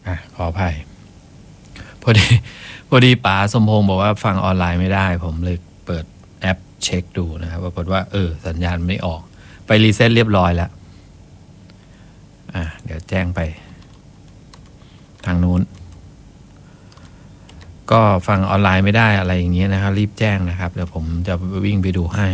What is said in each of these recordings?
ขออภัยพอดีป๋าสมพงษ์บอกว่าฟังออนไลน์ไม่ได้ผมเลยเปิดแอปเช็คดูนะครับปรากฏว่าสัญญาณไม่ออกไปรีเซ็ตเรียบร้อยแล้วเดี๋ยวแจ้งไปทางนู้นก็ฟังออนไลน์ไม่ได้อะไรอย่างเงี้ยนะครับรีบแจ้งนะครับเดี๋ยวผมจะวิ่งไปดูให้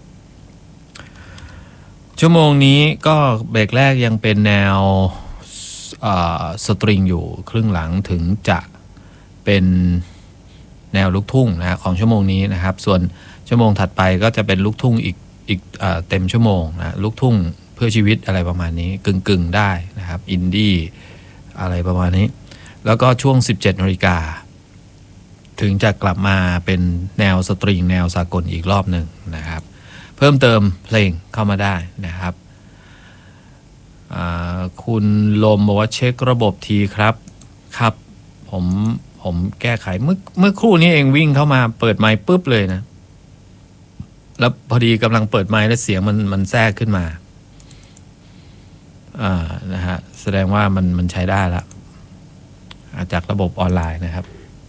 ชั่วโมงนี้ก็เบรกแรกยังเป็นแนวสตริงอยู่ครึ่งหลังถึงจะเป็นแนวลูกทุ่งนะของชั่วโมงนี้นะครับส่วนชั่วโมงถัดไปก็จะเป็นลูกทุ่งอีกเต็มชั่วโมงนะลูกทุ่งเพื่อชีวิตอะไรประมาณนี้กึ่งได้นะครับอินดี้อะไรประมาณนี้แล้วก็ช่วง 17 นาฬิกาถึงจะกลับมาเป็นแนวสตริงแนวสากลอีกรอบหนึ่งนะครับเพิ่มเติมเพลงเข้ามาได้นะครับคุณลมบอกว่าเช็คระบบทีครับผมแก้ไขเมื่อครู่นี้เองวิ่งเข้ามาเปิดไมค์ปุ๊บเลยนะแล้วพอดีกำลังเปิดไมค์แล้วเสียงมันแทรกขึ้นมานะฮะแสดงว่ามันใช้ได้แล้วจากระบบออนไลน์นะครับ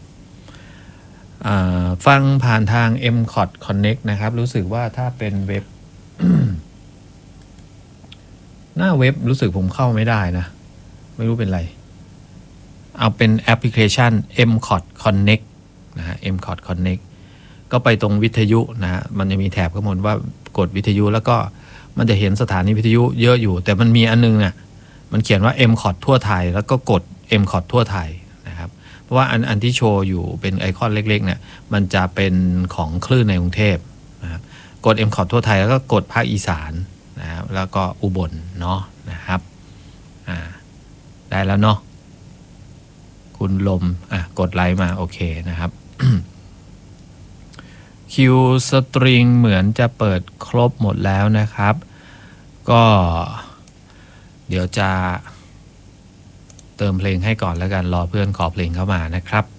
ฟังผ่านทาง MCOT Connect นะครับรู้สึกว่าถ้าเป็นเว็บ หน้าเว็บรู้สึกผมเข้าไม่ได้นะไม่รู้เป็นไรเอาเป็นแอปพลิเคชัน MCOT Connect นะฮะ MCOT Connect ก็ไปตรงวิทยุนะฮะมันจะมีแถบข้างบนว่ากดวิทยุแล้วก็มันจะเห็นสถานีวิทยุเยอะอยู่แต่มันมีอันนึงเนี่ยมันเขียนว่า MCOT ทั่วไทยแล้วก็กด MCOT ทั่วไทยนะครับเพราะว่าอันที่โชว์อยู่เป็นไอคอนเล็กๆเนี่ยมันจะเป็นของคลื่นในกรุงเทพนะครับกด MCOT ทั่วไทยแล้วก็กดภาคอีสานนะครับแล้วก็อุบลเนาะนะครับได้แล้วเนาะคุณลมกดไลค์มาโอเคนะครับ คิวสตริงเหมือนจะเปิดครบหมดแล้วนะครับก็เดี๋ยวจะเติมเพลงให้ก่อนแล้วกันรอเพื่อนขอเพลงเข้ามานะครับ